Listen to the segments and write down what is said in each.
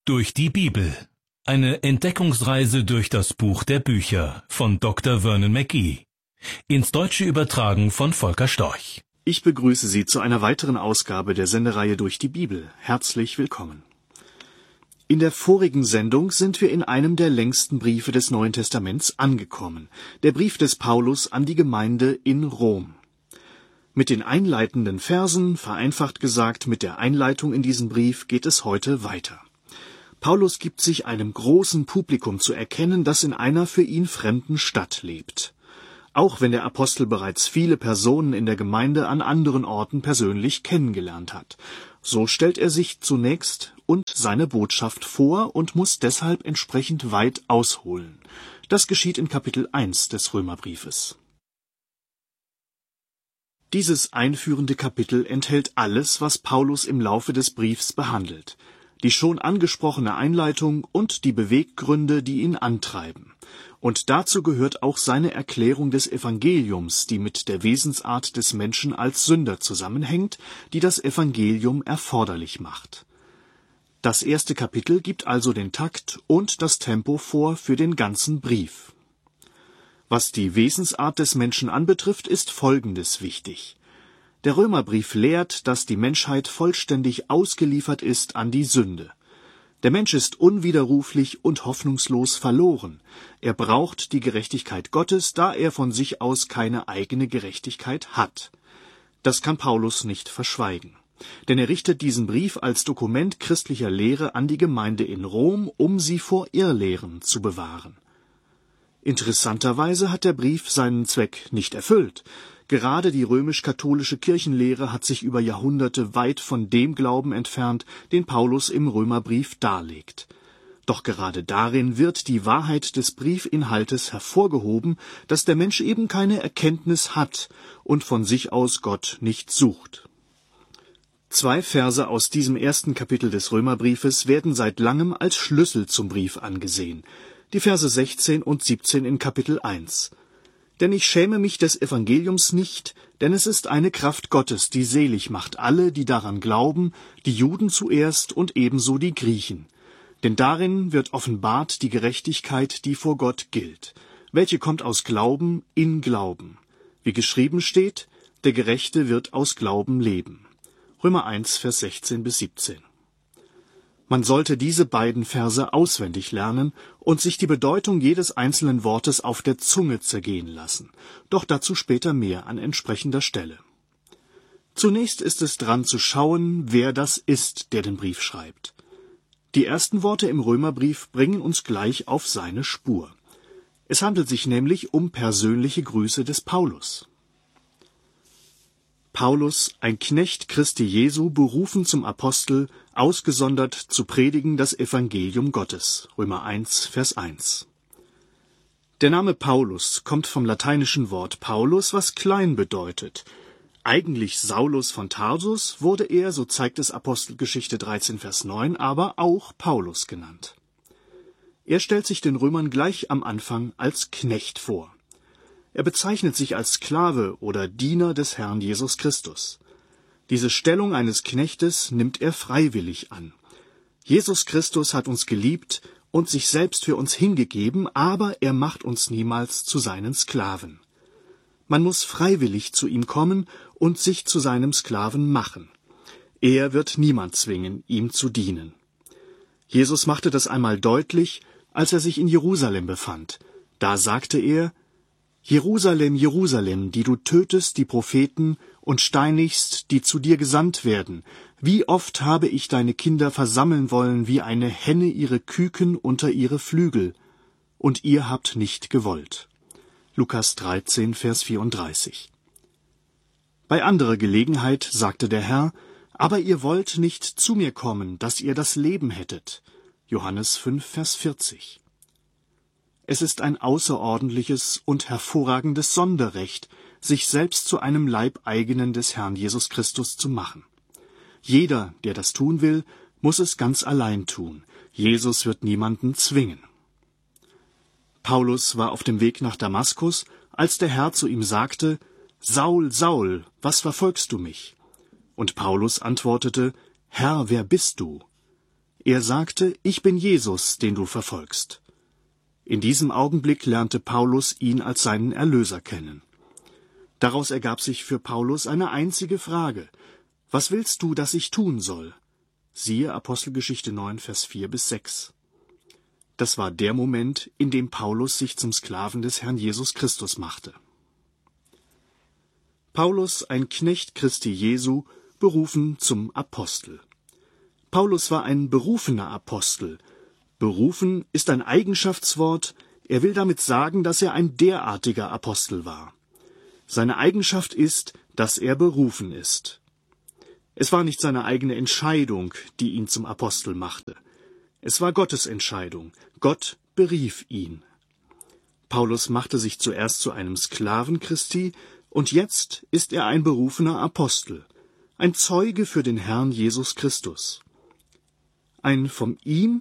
Durch die Bibel. Eine Entdeckungsreise durch das Buch der Bücher von Dr. Vernon McGee. Ins Deutsche übertragen von Volker Storch. Ich begrüße Sie zu einer weiteren Ausgabe der Sendereihe Durch die Bibel. Herzlich willkommen. In der vorigen Sendung sind wir in einem der längsten Briefe des Neuen Testaments angekommen. Der Brief des Paulus an die Gemeinde in Rom. Mit den einleitenden Versen, vereinfacht gesagt mit der Einleitung in diesen Brief, geht es heute weiter. Paulus gibt sich einem großen Publikum zu erkennen, das in einer für ihn fremden Stadt lebt. Auch wenn der Apostel bereits viele Personen in der Gemeinde an anderen Orten persönlich kennengelernt hat. So stellt er sich zunächst und seine Botschaft vor und muss deshalb entsprechend weit ausholen. Das geschieht in Kapitel 1 des Römerbriefes. Dieses einführende Kapitel enthält alles, was Paulus im Laufe des Briefs behandelt. Die schon angesprochene Einleitung und die Beweggründe, die ihn antreiben. Und dazu gehört auch seine Erklärung des Evangeliums, die mit der Wesensart des Menschen als Sünder zusammenhängt, die das Evangelium erforderlich macht. Das erste Kapitel gibt also den Takt und das Tempo vor für den ganzen Brief. Was die Wesensart des Menschen anbetrifft, ist Folgendes wichtig. Der Römerbrief lehrt, dass die Menschheit vollständig ausgeliefert ist an die Sünde. Der Mensch ist unwiderruflich und hoffnungslos verloren. Er braucht die Gerechtigkeit Gottes, da er von sich aus keine eigene Gerechtigkeit hat. Das kann Paulus nicht verschweigen. Denn er richtet diesen Brief als Dokument christlicher Lehre an die Gemeinde in Rom, um sie vor Irrlehren zu bewahren. Interessanterweise hat der Brief seinen Zweck nicht erfüllt. Gerade die römisch-katholische Kirchenlehre hat sich über Jahrhunderte weit von dem Glauben entfernt, den Paulus im Römerbrief darlegt. Doch gerade darin wird die Wahrheit des Briefinhaltes hervorgehoben, dass der Mensch eben keine Erkenntnis hat und von sich aus Gott nicht sucht. 2 Verse aus diesem ersten Kapitel des Römerbriefes werden seit langem als Schlüssel zum Brief angesehen. Die Verse 16 und 17 in Kapitel 1. Denn ich schäme mich des Evangeliums nicht, denn es ist eine Kraft Gottes, die selig macht alle, die daran glauben, die Juden zuerst und ebenso die Griechen. Denn darin wird offenbart die Gerechtigkeit, die vor Gott gilt, welche kommt aus Glauben in Glauben. Wie geschrieben steht, der Gerechte wird aus Glauben leben. Römer 1, Vers 16 bis 17. Man sollte diese beiden Verse auswendig lernen und sich die Bedeutung jedes einzelnen Wortes auf der Zunge zergehen lassen. Doch dazu später mehr an entsprechender Stelle. Zunächst ist es dran zu schauen, wer das ist, der den Brief schreibt. Die ersten Worte im Römerbrief bringen uns gleich auf seine Spur. Es handelt sich nämlich um persönliche Grüße des Paulus. Paulus, ein Knecht Christi Jesu, berufen zum Apostel, ausgesondert zu predigen das Evangelium Gottes. Römer 1, Vers 1. Der Name Paulus kommt vom lateinischen Wort Paulus, was klein bedeutet. Eigentlich Saulus von Tarsus wurde er, so zeigt es Apostelgeschichte 13, Vers 9, aber auch Paulus genannt. Er stellt sich den Römern gleich am Anfang als Knecht vor. Er bezeichnet sich als Sklave oder Diener des Herrn Jesus Christus. Diese Stellung eines Knechtes nimmt er freiwillig an. Jesus Christus hat uns geliebt und sich selbst für uns hingegeben, aber er macht uns niemals zu seinen Sklaven. Man muss freiwillig zu ihm kommen und sich zu seinem Sklaven machen. Er wird niemand zwingen, ihm zu dienen. Jesus machte das einmal deutlich, als er sich in Jerusalem befand. Da sagte er: Jerusalem, Jerusalem, die du tötest die Propheten und steinigst, die zu dir gesandt werden. Wie oft habe ich deine Kinder versammeln wollen, wie eine Henne ihre Küken unter ihre Flügel, und ihr habt nicht gewollt. Lukas 13, Vers 34. Bei anderer Gelegenheit sagte der Herr: Aber ihr wollt nicht zu mir kommen, dass ihr das Leben hättet. Johannes 5, Vers 40. Es ist ein außerordentliches und hervorragendes Sonderrecht, sich selbst zu einem Leibeigenen des Herrn Jesus Christus zu machen. Jeder, der das tun will, muss es ganz allein tun. Jesus wird niemanden zwingen. Paulus war auf dem Weg nach Damaskus, als der Herr zu ihm sagte: Saul, Saul, was verfolgst du mich? Und Paulus antwortete: Herr, wer bist du? Er sagte, ich bin Jesus, den du verfolgst. In diesem Augenblick lernte Paulus ihn als seinen Erlöser kennen. Daraus ergab sich für Paulus eine einzige Frage: Was willst du, dass ich tun soll? Siehe Apostelgeschichte 9, Vers 4-6. Das war der Moment, in dem Paulus sich zum Sklaven des Herrn Jesus Christus machte. Paulus, ein Knecht Christi Jesu, berufen zum Apostel. Paulus war ein berufener Apostel. Berufen ist ein Eigenschaftswort. Er will damit sagen, dass er ein derartiger Apostel war. Seine Eigenschaft ist, dass er berufen ist. Es war nicht seine eigene Entscheidung, die ihn zum Apostel machte. Es war Gottes Entscheidung. Gott berief ihn. Paulus machte sich zuerst zu einem Sklaven Christi, und jetzt ist er ein berufener Apostel, ein Zeuge für den Herrn Jesus Christus. Ein von ihm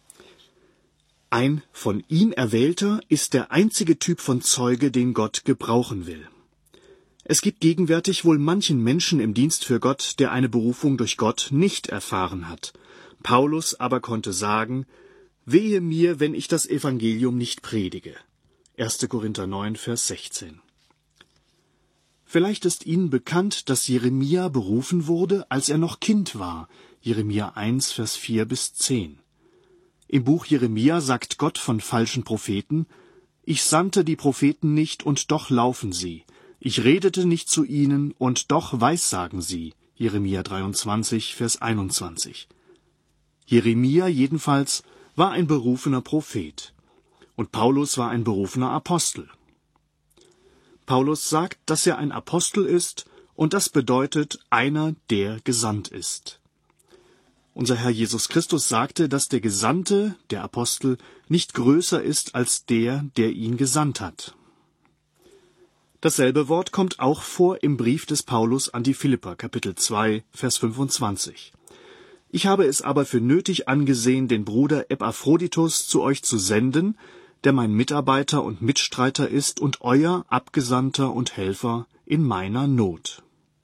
erwählter ist der einzige Typ von Zeuge, den Gott gebrauchen will. Es gibt gegenwärtig wohl manchen Menschen im Dienst für Gott, der eine Berufung durch Gott nicht erfahren hat. Paulus aber konnte sagen: Wehe mir, wenn ich das Evangelium nicht predige. 1. Korinther 9, Vers 16. Vielleicht ist Ihnen bekannt, dass Jeremia berufen wurde, als er noch Kind war. Jeremia 1, Vers 4-10. Im Buch Jeremia sagt Gott von falschen Propheten: Ich sandte die Propheten nicht, und doch laufen sie. Ich redete nicht zu ihnen, und doch weissagen sie. Jeremia 23, Vers 21. Jeremia jedenfalls war ein berufener Prophet. Und Paulus war ein berufener Apostel. Paulus sagt, dass er ein Apostel ist, und das bedeutet einer, der gesandt ist. Unser Herr Jesus Christus sagte, dass der Gesandte, der Apostel, nicht größer ist als der, der ihn gesandt hat. Dasselbe Wort kommt auch vor im Brief des Paulus an die Philipper, Kapitel 2, Vers 25. Ich habe es aber für nötig angesehen, den Bruder Epaphroditus zu euch zu senden, der mein Mitarbeiter und Mitstreiter ist und euer Abgesandter und Helfer in meiner Not.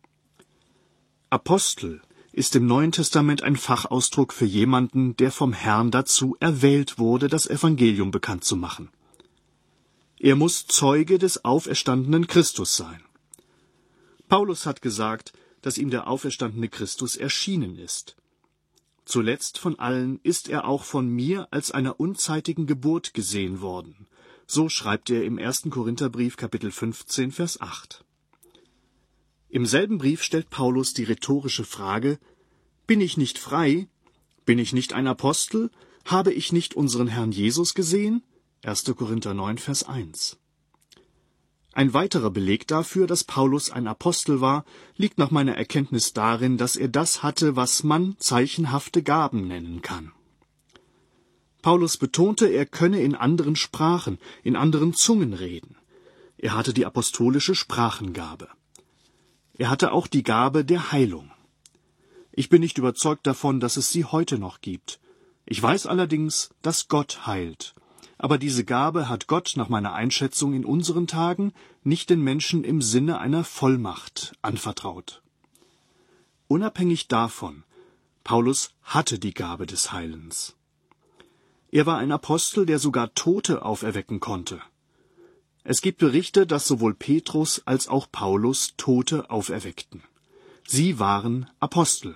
Apostel ist im Neuen Testament ein Fachausdruck für jemanden, der vom Herrn dazu erwählt wurde, das Evangelium bekannt zu machen. Er muss Zeuge des auferstandenen Christus sein. Paulus hat gesagt, dass ihm der auferstandene Christus erschienen ist. Zuletzt von allen ist er auch von mir als einer unzeitigen Geburt gesehen worden. So schreibt er im 1. Korintherbrief, Kapitel 15, Vers 8. Im selben Brief stellt Paulus die rhetorische Frage: Bin ich nicht frei? Bin ich nicht ein Apostel? Habe ich nicht unseren Herrn Jesus gesehen? 1. Korinther 9, Vers 1. Ein weiterer Beleg dafür, dass Paulus ein Apostel war, liegt nach meiner Erkenntnis darin, dass er das hatte, was man zeichenhafte Gaben nennen kann. Paulus betonte, er könne in anderen Sprachen, in anderen Zungen reden. Er hatte die apostolische Sprachengabe. Er hatte auch die Gabe der Heilung. Ich bin nicht überzeugt davon, dass es sie heute noch gibt. Ich weiß allerdings, dass Gott heilt. Aber diese Gabe hat Gott nach meiner Einschätzung in unseren Tagen nicht den Menschen im Sinne einer Vollmacht anvertraut. Unabhängig davon, Paulus hatte die Gabe des Heilens. Er war ein Apostel, der sogar Tote auferwecken konnte. Es gibt Berichte, dass sowohl Petrus als auch Paulus Tote auferweckten. Sie waren Apostel.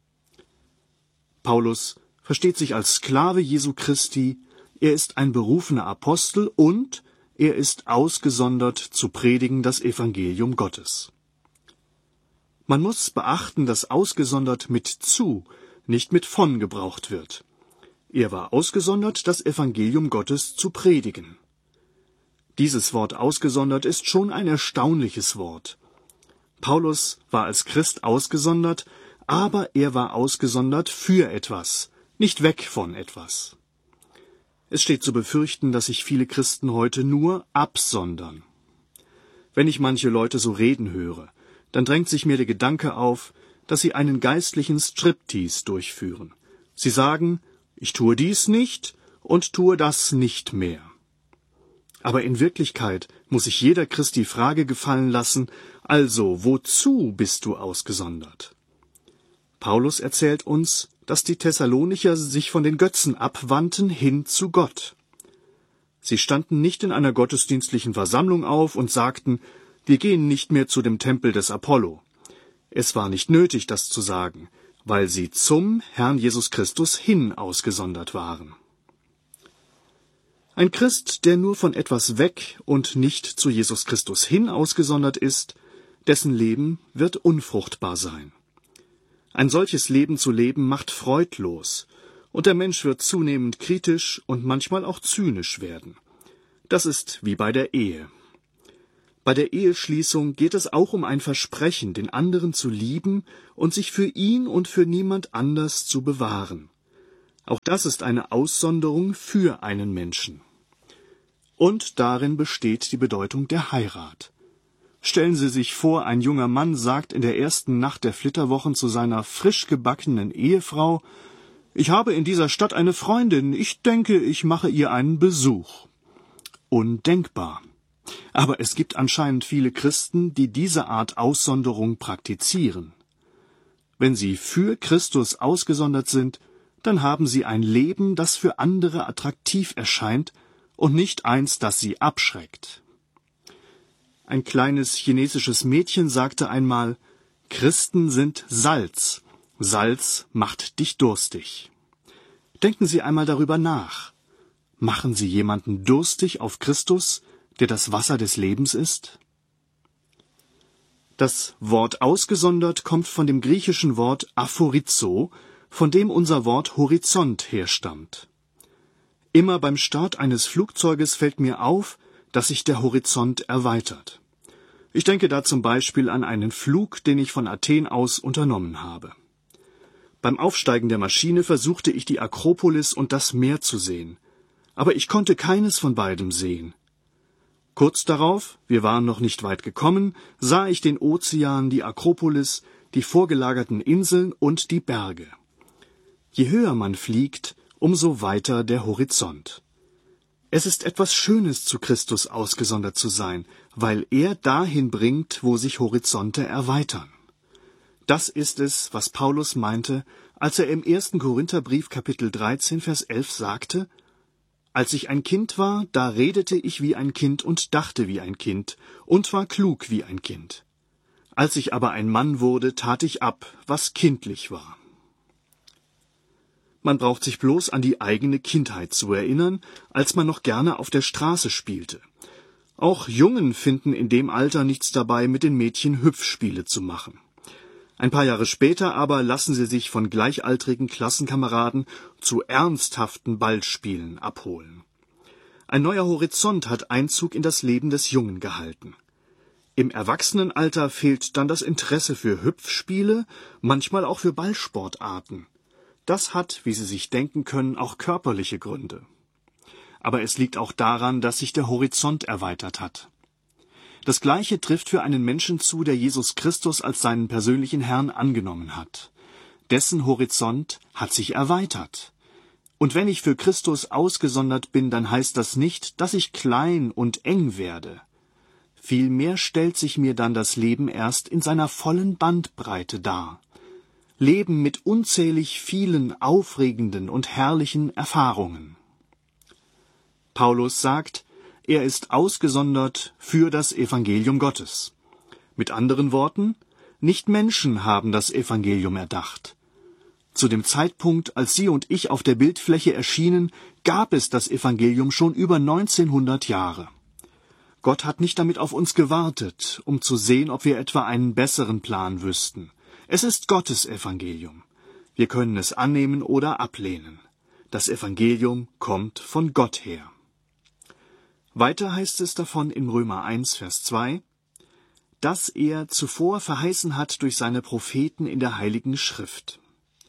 Paulus versteht sich als Sklave Jesu Christi. Er ist ein berufener Apostel und er ist ausgesondert zu predigen das Evangelium Gottes. Man muss beachten, dass ausgesondert mit zu, nicht mit von gebraucht wird. Er war ausgesondert, das Evangelium Gottes zu predigen. Dieses Wort ausgesondert ist schon ein erstaunliches Wort. Paulus war als Christ ausgesondert, aber er war ausgesondert für etwas, nicht weg von etwas. Es steht zu befürchten, dass sich viele Christen heute nur absondern. Wenn ich manche Leute so reden höre, dann drängt sich mir der Gedanke auf, dass sie einen geistlichen Striptease durchführen. Sie sagen, ich tue dies nicht und tue das nicht mehr. Aber in Wirklichkeit muss sich jeder Christ die Frage gefallen lassen, also wozu bist du ausgesondert? Paulus erzählt uns, dass die Thessalonicher sich von den Götzen abwandten hin zu Gott. Sie standen nicht in einer gottesdienstlichen Versammlung auf und sagten, wir gehen nicht mehr zu dem Tempel des Apollo. Es war nicht nötig, das zu sagen, weil sie zum Herrn Jesus Christus hin ausgesondert waren. Ein Christ, der nur von etwas weg und nicht zu Jesus Christus hin ausgesondert ist, dessen Leben wird unfruchtbar sein. Ein solches Leben zu leben macht freudlos, und der Mensch wird zunehmend kritisch und manchmal auch zynisch werden. Das ist wie bei der Ehe. Bei der Eheschließung geht es auch um ein Versprechen, den anderen zu lieben und sich für ihn und für niemand anders zu bewahren. Auch das ist eine Aussonderung für einen Menschen. Und darin besteht die Bedeutung der Heirat. Stellen Sie sich vor, ein junger Mann sagt in der ersten Nacht der Flitterwochen zu seiner frisch gebackenen Ehefrau, »Ich habe in dieser Stadt eine Freundin, ich denke, ich mache ihr einen Besuch.« Undenkbar. Aber es gibt anscheinend viele Christen, die diese Art Aussonderung praktizieren. Wenn sie für Christus ausgesondert sind, dann haben sie ein Leben, das für andere attraktiv erscheint und nicht eins, das sie abschreckt. Ein kleines chinesisches Mädchen sagte einmal, Christen sind Salz. Salz macht dich durstig. Denken Sie einmal darüber nach. Machen Sie jemanden durstig auf Christus, der das Wasser des Lebens ist? Das Wort ausgesondert kommt von dem griechischen Wort aphorizo, von dem unser Wort Horizont herstammt. Immer beim Start eines Flugzeuges fällt mir auf, dass sich der Horizont erweitert. Ich denke da zum Beispiel an einen Flug, den ich von Athen aus unternommen habe. Beim Aufsteigen der Maschine versuchte ich die Akropolis und das Meer zu sehen, aber ich konnte keines von beidem sehen. Kurz darauf, wir waren noch nicht weit gekommen, sah ich den Ozean, die Akropolis, die vorgelagerten Inseln und die Berge. Je höher man fliegt, umso weiter der Horizont. Es ist etwas Schönes, zu Christus ausgesondert zu sein, weil er dahin bringt, wo sich Horizonte erweitern. Das ist es, was Paulus meinte, als er im 1. Korintherbrief Kapitel 13, Vers 11 sagte, »Als ich ein Kind war, da redete ich wie ein Kind und dachte wie ein Kind und war klug wie ein Kind. Als ich aber ein Mann wurde, tat ich ab, was kindlich war.« Man braucht sich bloß an die eigene Kindheit zu erinnern, als man noch gerne auf der Straße spielte. Auch Jungen finden in dem Alter nichts dabei, mit den Mädchen Hüpfspiele zu machen. Ein paar Jahre später aber lassen sie sich von gleichaltrigen Klassenkameraden zu ernsthaften Ballspielen abholen. Ein neuer Horizont hat Einzug in das Leben des Jungen gehalten. Im Erwachsenenalter fehlt dann das Interesse für Hüpfspiele, manchmal auch für Ballsportarten. Das hat, wie Sie sich denken können, auch körperliche Gründe. Aber es liegt auch daran, dass sich der Horizont erweitert hat. Das Gleiche trifft für einen Menschen zu, der Jesus Christus als seinen persönlichen Herrn angenommen hat. Dessen Horizont hat sich erweitert. Und wenn ich für Christus ausgesondert bin, dann heißt das nicht, dass ich klein und eng werde. Vielmehr stellt sich mir dann das Leben erst in seiner vollen Bandbreite dar. Leben mit unzählig vielen aufregenden und herrlichen Erfahrungen. Paulus sagt, er ist ausgesondert für das Evangelium Gottes. Mit anderen Worten, nicht Menschen haben das Evangelium erdacht. Zu dem Zeitpunkt, als Sie und ich auf der Bildfläche erschienen, gab es das Evangelium schon über 1900 Jahre. Gott hat nicht damit auf uns gewartet, um zu sehen, ob wir etwa einen besseren Plan wüssten. Es ist Gottes Evangelium. Wir können es annehmen oder ablehnen. Das Evangelium kommt von Gott her. Weiter heißt es davon in Römer 1, Vers 2, dass er zuvor verheißen hat durch seine Propheten in der Heiligen Schrift.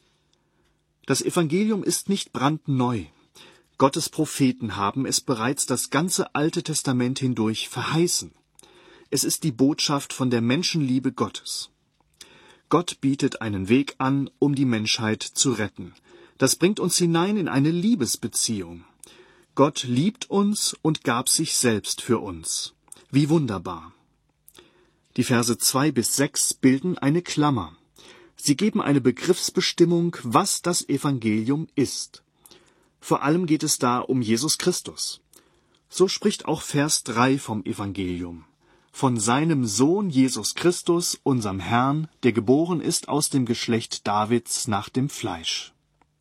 Das Evangelium ist nicht brandneu. Gottes Propheten haben es bereits das ganze Alte Testament hindurch verheißen. Es ist die Botschaft von der Menschenliebe Gottes. Gott bietet einen Weg an, um die Menschheit zu retten. Das bringt uns hinein in eine Liebesbeziehung. Gott liebt uns und gab sich selbst für uns. Wie wunderbar. Die Verse 2 bis 6 bilden eine Klammer. Sie geben eine Begriffsbestimmung, was das Evangelium ist. Vor allem geht es da um Jesus Christus. So spricht auch Vers 3 vom Evangelium. Von seinem Sohn Jesus Christus, unserem Herrn, der geboren ist aus dem Geschlecht Davids nach dem Fleisch.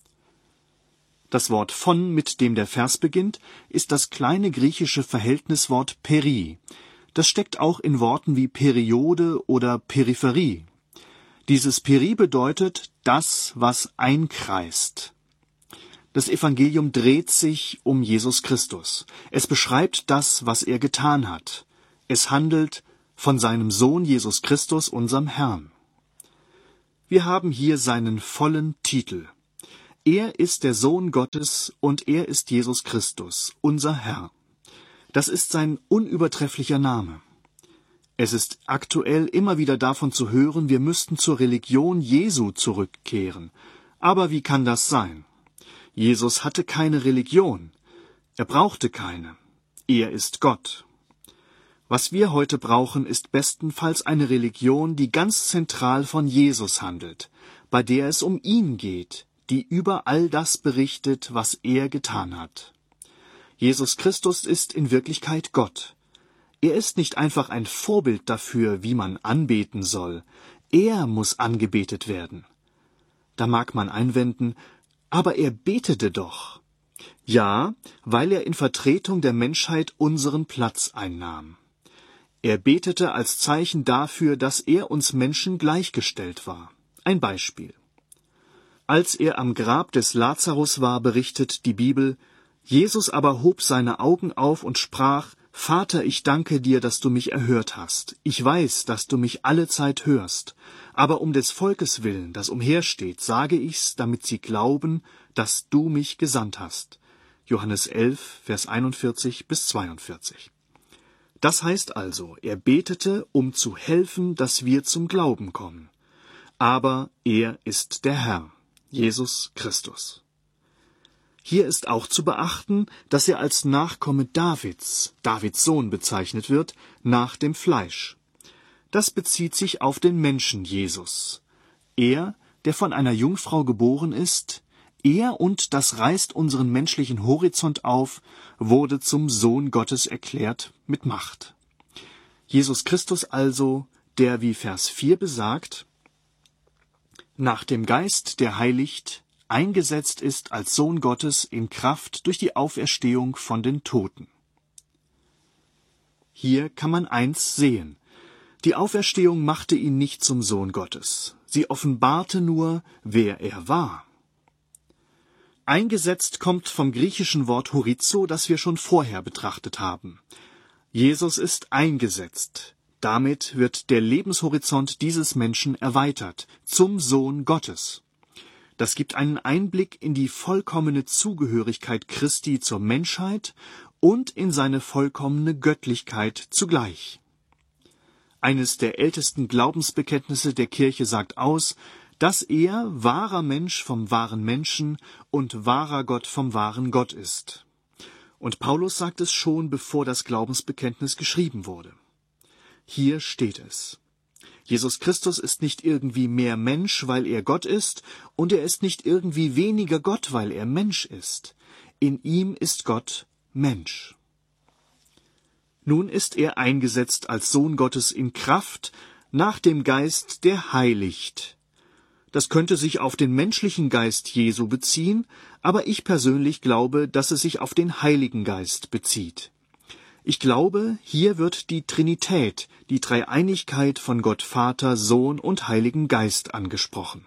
Das Wort von, mit dem der Vers beginnt, ist das kleine griechische Verhältniswort peri. Das steckt auch in Worten wie Periode oder Peripherie. Dieses peri bedeutet das, was einkreist. Das Evangelium dreht sich um Jesus Christus. Es beschreibt das, was er getan hat. Es handelt von seinem Sohn Jesus Christus, unserem Herrn. Wir haben hier seinen vollen Titel. Er ist der Sohn Gottes und er ist Jesus Christus, unser Herr. Das ist sein unübertrefflicher Name. Es ist aktuell immer wieder davon zu hören, wir müssten zur Religion Jesu zurückkehren. Aber wie kann das sein? Jesus hatte keine Religion. Er brauchte keine. Er ist Gott. Was wir heute brauchen, ist bestenfalls eine Religion, die ganz zentral von Jesus handelt, bei der es um ihn geht, die über all das berichtet, was er getan hat. Jesus Christus ist in Wirklichkeit Gott. Er ist nicht einfach ein Vorbild dafür, wie man anbeten soll. Er muss angebetet werden. Da mag man einwenden, aber er betete doch. Ja, weil er in Vertretung der Menschheit unseren Platz einnahm. Er betete als Zeichen dafür, dass er uns Menschen gleichgestellt war. Ein Beispiel. Als er am Grab des Lazarus war, berichtet die Bibel, Jesus aber hob seine Augen auf und sprach, Vater, ich danke dir, dass du mich erhört hast. Ich weiß, dass du mich allezeit hörst. Aber um des Volkes willen, das umhersteht, sage ich's, damit sie glauben, dass du mich gesandt hast. Johannes 11, Vers 41 bis 42. Das heißt also, er betete, um zu helfen, dass wir zum Glauben kommen. Aber er ist der Herr, Jesus Christus. Hier ist auch zu beachten, dass er als Nachkomme Davids, Davids Sohn bezeichnet wird, nach dem Fleisch. Das bezieht sich auf den Menschen Jesus. Er, der von einer Jungfrau geboren ist, er, und das reißt unseren menschlichen Horizont auf, wurde zum Sohn Gottes erklärt mit Macht. Jesus Christus also, der, wie Vers 4 besagt, nach dem Geist, der heiligt, eingesetzt ist als Sohn Gottes in Kraft durch die Auferstehung von den Toten. Hier kann man eins sehen. Die Auferstehung machte ihn nicht zum Sohn Gottes. Sie offenbarte nur, wer er war. Eingesetzt kommt vom griechischen Wort horizo, das wir schon vorher betrachtet haben. Jesus ist eingesetzt. Damit wird der Lebenshorizont dieses Menschen erweitert, zum Sohn Gottes. Das gibt einen Einblick in die vollkommene Zugehörigkeit Christi zur Menschheit und in seine vollkommene Göttlichkeit zugleich. Eines der ältesten Glaubensbekenntnisse der Kirche sagt aus, dass er wahrer Mensch vom wahren Menschen und wahrer Gott vom wahren Gott ist. Und Paulus sagt es schon, bevor das Glaubensbekenntnis geschrieben wurde. Hier steht es. Jesus Christus ist nicht irgendwie mehr Mensch, weil er Gott ist, und er ist nicht irgendwie weniger Gott, weil er Mensch ist. In ihm ist Gott Mensch. Nun ist er eingesetzt als Sohn Gottes in Kraft, nach dem Geist, der heiligt. Das könnte sich auf den menschlichen Geist Jesu beziehen, aber ich persönlich glaube, dass es sich auf den Heiligen Geist bezieht. Ich glaube, hier wird die Trinität, die Dreieinigkeit von Gott Vater, Sohn und Heiligen Geist angesprochen.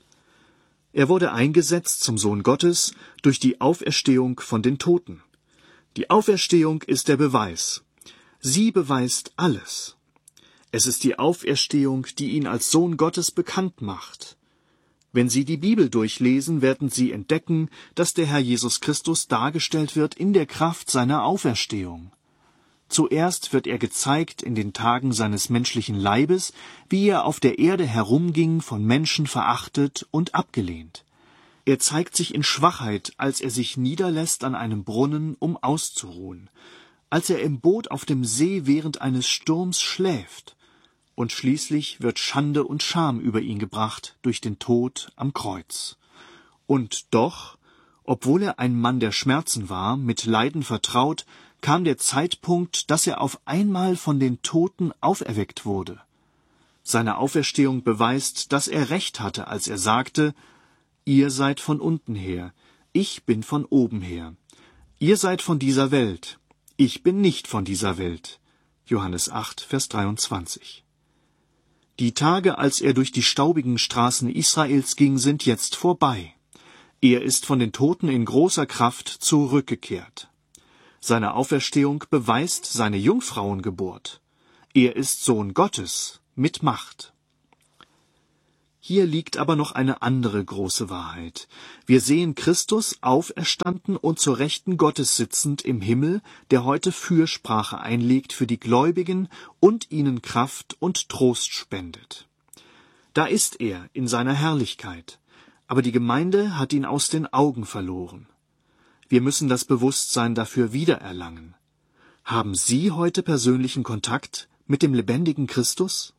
Er wurde eingesetzt zum Sohn Gottes durch die Auferstehung von den Toten. Die Auferstehung ist der Beweis. Sie beweist alles. Es ist die Auferstehung, die ihn als Sohn Gottes bekannt macht. Wenn Sie die Bibel durchlesen, werden Sie entdecken, dass der Herr Jesus Christus dargestellt wird in der Kraft seiner Auferstehung. Zuerst wird er gezeigt in den Tagen seines menschlichen Leibes, wie er auf der Erde herumging, von Menschen verachtet und abgelehnt. Er zeigt sich in Schwachheit, als er sich niederlässt an einem Brunnen, um auszuruhen, als er im Boot auf dem See während eines Sturms schläft, und schließlich wird Schande und Scham über ihn gebracht durch den Tod am Kreuz. Und doch, obwohl er ein Mann der Schmerzen war, mit Leiden vertraut, kam der Zeitpunkt, dass er auf einmal von den Toten auferweckt wurde. Seine Auferstehung beweist, dass er Recht hatte, als er sagte: Ihr seid von unten her, ich bin von oben her. Ihr seid von dieser Welt, ich bin nicht von dieser Welt. Johannes 8, Vers 23. Die Tage, als er durch die staubigen Straßen Israels ging, sind jetzt vorbei. Er ist von den Toten in großer Kraft zurückgekehrt. Seine Auferstehung beweist seine Jungfrauengeburt. Er ist Sohn Gottes mit Macht. Hier liegt aber noch eine andere große Wahrheit. Wir sehen Christus auferstanden und zur Rechten Gottes sitzend im Himmel, der heute Fürsprache einlegt für die Gläubigen und ihnen Kraft und Trost spendet. Da ist er in seiner Herrlichkeit, aber die Gemeinde hat ihn aus den Augen verloren. Wir müssen das Bewusstsein dafür wiedererlangen. Haben Sie heute persönlichen Kontakt mit dem lebendigen Christus?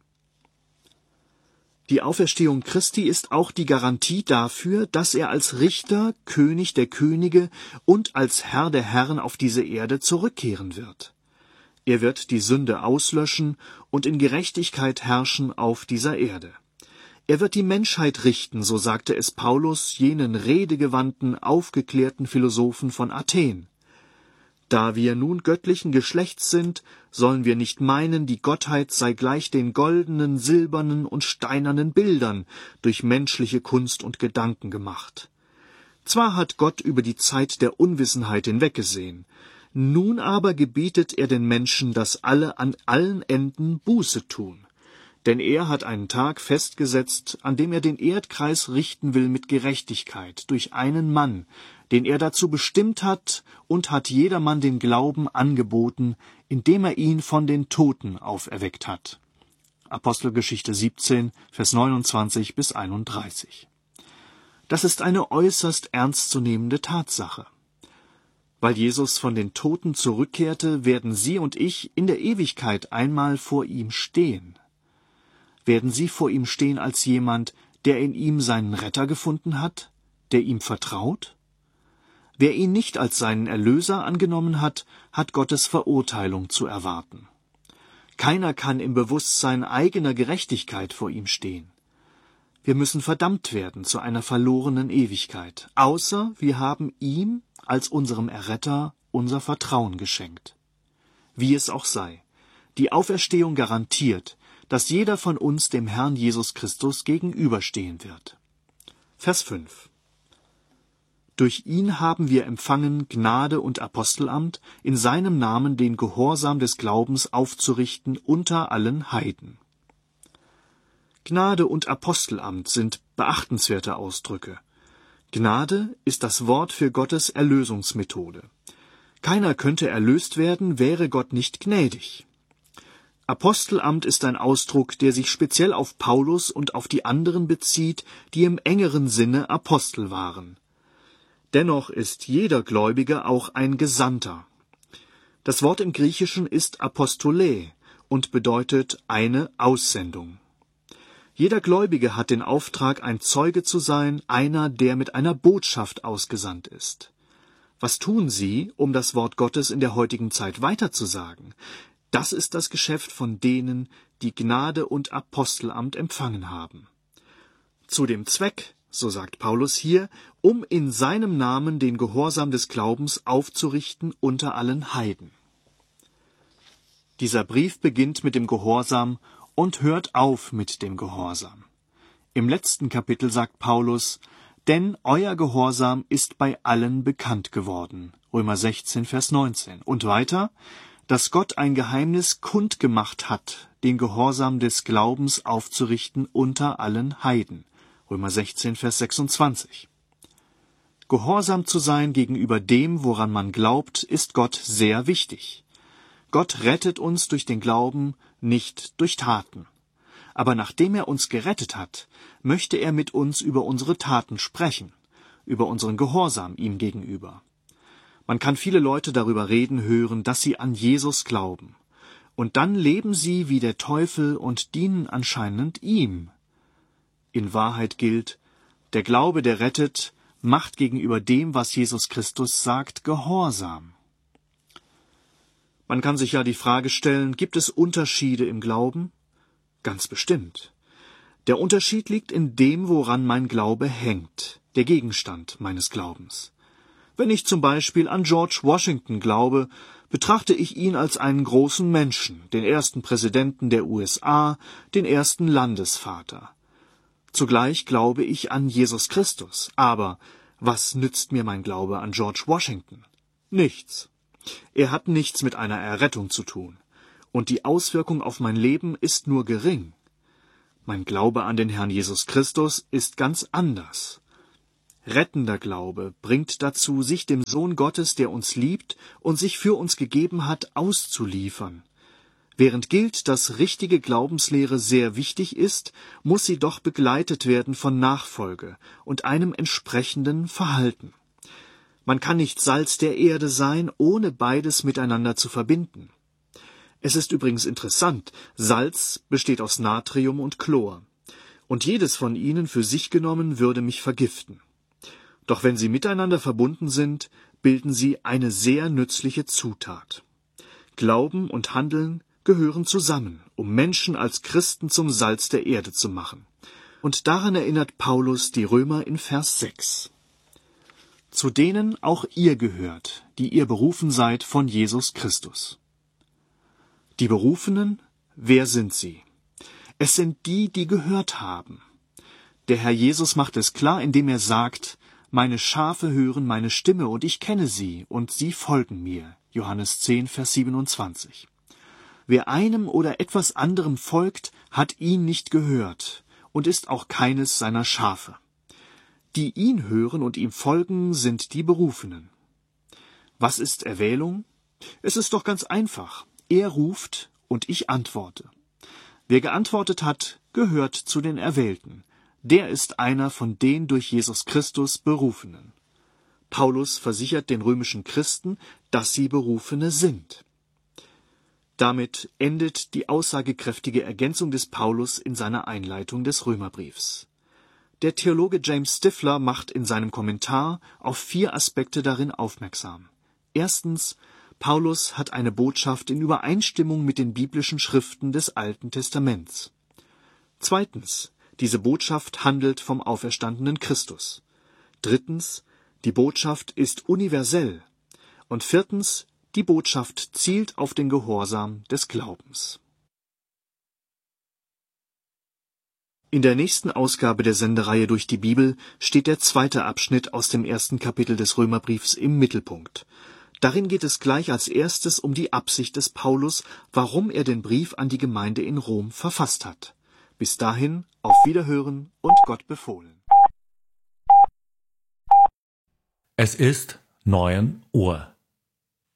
Die Auferstehung Christi ist auch die Garantie dafür, dass er als Richter, König der Könige und als Herr der Herren auf diese Erde zurückkehren wird. Er wird die Sünde auslöschen und in Gerechtigkeit herrschen auf dieser Erde. Er wird die Menschheit richten, so sagte es Paulus jenen redegewandten, aufgeklärten Philosophen von Athen. Da wir nun göttlichen Geschlechts sind, sollen wir nicht meinen, die Gottheit sei gleich den goldenen, silbernen und steinernen Bildern durch menschliche Kunst und Gedanken gemacht. Zwar hat Gott über die Zeit der Unwissenheit hinweggesehen, nun aber gebietet er den Menschen, dass alle an allen Enden Buße tun. Denn er hat einen Tag festgesetzt, an dem er den Erdkreis richten will mit Gerechtigkeit durch einen Mann, den er dazu bestimmt hat, und hat jedermann den Glauben angeboten, indem er ihn von den Toten auferweckt hat. Apostelgeschichte 17, Vers 29 bis 31. Das ist eine äußerst ernstzunehmende Tatsache. Weil Jesus von den Toten zurückkehrte, werden Sie und ich in der Ewigkeit einmal vor ihm stehen. Werden Sie vor ihm stehen als jemand, der in ihm seinen Retter gefunden hat, der ihm vertraut? Wer ihn nicht als seinen Erlöser angenommen hat, hat Gottes Verurteilung zu erwarten. Keiner kann im Bewusstsein eigener Gerechtigkeit vor ihm stehen. Wir müssen verdammt werden zu einer verlorenen Ewigkeit, außer wir haben ihm als unserem Erretter unser Vertrauen geschenkt. Wie es auch sei, die Auferstehung garantiert, dass jeder von uns dem Herrn Jesus Christus gegenüberstehen wird. Vers 5. Durch ihn haben wir empfangen Gnade und Apostelamt, in seinem Namen den Gehorsam des Glaubens aufzurichten unter allen Heiden. Gnade und Apostelamt sind beachtenswerte Ausdrücke. Gnade ist das Wort für Gottes Erlösungsmethode. Keiner könnte erlöst werden, wäre Gott nicht gnädig. Apostelamt ist ein Ausdruck, der sich speziell auf Paulus und auf die anderen bezieht, die im engeren Sinne Apostel waren. Dennoch ist jeder Gläubige auch ein Gesandter. Das Wort im Griechischen ist Apostolē und bedeutet eine Aussendung. Jeder Gläubige hat den Auftrag, ein Zeuge zu sein, einer, der mit einer Botschaft ausgesandt ist. Was tun Sie, um das Wort Gottes in der heutigen Zeit weiterzusagen? Das ist das Geschäft von denen, die Gnade und Apostelamt empfangen haben. Zu dem Zweck, so sagt Paulus hier, um in seinem Namen den Gehorsam des Glaubens aufzurichten unter allen Heiden. Dieser Brief beginnt mit dem Gehorsam und hört auf mit dem Gehorsam. Im letzten Kapitel sagt Paulus: Denn euer Gehorsam ist bei allen bekannt geworden. Römer 16, Vers 19. Und weiter: Dass Gott ein Geheimnis kundgemacht hat, den Gehorsam des Glaubens aufzurichten unter allen Heiden. Römer 16, Vers 26. Gehorsam zu sein gegenüber dem, woran man glaubt, ist Gott sehr wichtig. Gott rettet uns durch den Glauben, nicht durch Taten. Aber nachdem er uns gerettet hat, möchte er mit uns über unsere Taten sprechen, über unseren Gehorsam ihm gegenüber. Man kann viele Leute darüber reden hören, dass sie an Jesus glauben. und dann leben sie wie der Teufel und dienen anscheinend ihm. In Wahrheit gilt, der Glaube, der rettet, macht gegenüber dem, was Jesus Christus sagt, Gehorsam. Man kann sich ja die Frage stellen, gibt es Unterschiede im Glauben? Ganz bestimmt. Der Unterschied liegt in dem, woran mein Glaube hängt, der Gegenstand meines Glaubens. Wenn ich zum Beispiel an George Washington glaube, betrachte ich ihn als einen großen Menschen, den ersten Präsidenten der USA, den ersten Landesvater. Zugleich glaube ich an Jesus Christus. Aber was nützt mir mein Glaube an George Washington? Nichts. Er hat nichts mit einer Errettung zu tun. Und die Auswirkung auf mein Leben ist nur gering. Mein Glaube an den Herrn Jesus Christus ist ganz anders. Rettender Glaube bringt dazu, sich dem Sohn Gottes, der uns liebt und sich für uns gegeben hat, auszuliefern. Während gilt, dass richtige Glaubenslehre sehr wichtig ist, muss sie doch begleitet werden von Nachfolge und einem entsprechenden Verhalten. Man kann nicht Salz der Erde sein, ohne beides miteinander zu verbinden. Es ist übrigens interessant, Salz besteht aus Natrium und Chlor, und jedes von ihnen für sich genommen würde mich vergiften. Doch wenn sie miteinander verbunden sind, bilden sie eine sehr nützliche Zutat. Glauben und Handeln gehören zusammen, um Menschen als Christen zum Salz der Erde zu machen. Und daran erinnert Paulus die Römer in Vers 6. Zu denen auch ihr gehört, die ihr berufen seid von Jesus Christus. Die Berufenen, wer sind sie? Es sind die, die gehört haben. Der Herr Jesus macht es klar, indem er sagt, meine Schafe hören meine Stimme und ich kenne sie und sie folgen mir. Johannes 10, Vers 27. Wer einem oder etwas anderem folgt, hat ihn nicht gehört und ist auch keines seiner Schafe. Die ihn hören und ihm folgen, sind die Berufenen. Was ist Erwählung? Es ist doch ganz einfach. Er ruft und ich antworte. Wer geantwortet hat, gehört zu den Erwählten. Der ist einer von den durch Jesus Christus Berufenen. Paulus versichert den römischen Christen, dass sie Berufene sind. Damit endet die aussagekräftige Ergänzung des Paulus in seiner Einleitung des Römerbriefs. Der Theologe James Stifler macht in seinem Kommentar auf 4 Aspekte darin aufmerksam. Erstens, Paulus hat eine Botschaft in Übereinstimmung mit den biblischen Schriften des Alten Testaments. Zweitens, diese Botschaft handelt vom auferstandenen Christus. Drittens, die Botschaft ist universell. Und viertens, die Botschaft zielt auf den Gehorsam des Glaubens. In der nächsten Ausgabe der Sendereihe durch die Bibel steht der 2. Abschnitt aus dem 1. Kapitel des Römerbriefs im Mittelpunkt. Darin geht es gleich als erstes um die Absicht des Paulus, warum er den Brief an die Gemeinde in Rom verfasst hat. Bis dahin, auf Wiederhören und Gott befohlen. Es ist 9 Uhr.